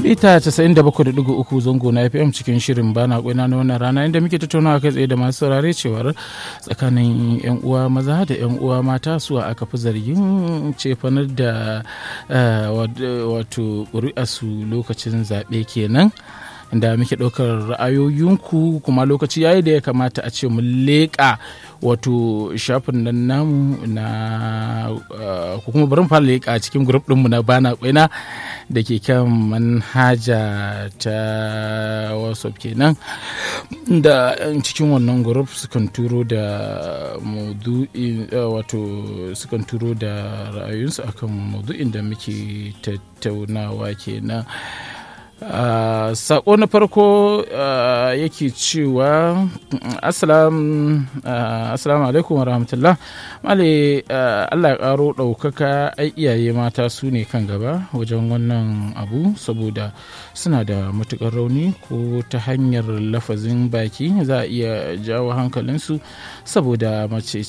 mita 97.3 zango na FM cikin shirin bana kwaina na wannan rana inda muke tattaunawa kai tsaye da masu saurare cewar tsakanin yan uwa maza da yan uwa mata su aka fi zargin cefanar da wato ƙuri'arsu lokacin zaɓe kenan. Da muke ɗaukar ra'ayoyinku kuma lokaci yayi da ya kamata a ce mun leƙa wato shafin nan namu na ko kuma bari mu fara leƙa cikin group ɗinmu na bana kwaina da ke kan manhaja ta WhatsApp kenan, da cikin wannan group sukan turo da maudu'i wato sukan turo da ra'ayoyinsu akan maudu'in da muke tattaunawa kenan. Sako na farko yake cewa assalamu alaikum wa rahmatullah. Male Allah ya karo ɗaukaka, ai iyaye mata su ne kan gaba wajen wannan abu saboda suna da matukar rauni, ko ta hanyar lafazin baki za a iya jawo hankalinsu saboda mace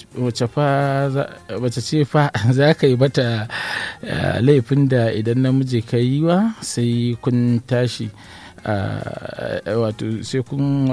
ce fa za ka yi mata laifin da idan namiji ka yi wa sai kun tashi wato sai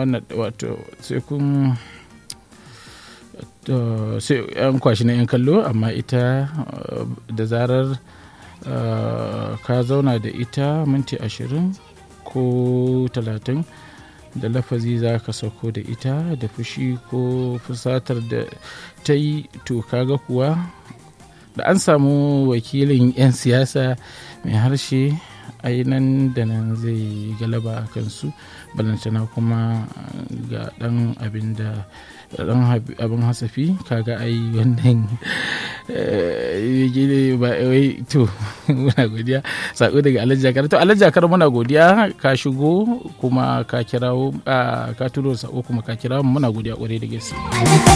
yan kwashi na yan kallo, amma ita da zarar ka zauna da ita minti 20 ko 30 da lafazi za ka sauko da ita da fushi ko fusatar da ta yi, to kaga kuwa da an samu wakilin 'yan siyasa mai harshe nan da nan zai galaba a kansu, balantana kuma ga dan abin hasafi, kaga ai wannan to muna godiya. Sako daga Alhaji Jakar. To Alhaji Jakar muna godiya, ka shigo kuma ka kirawo ka turo sako kuma ka kirawo, muna godiya kwarai da gaske.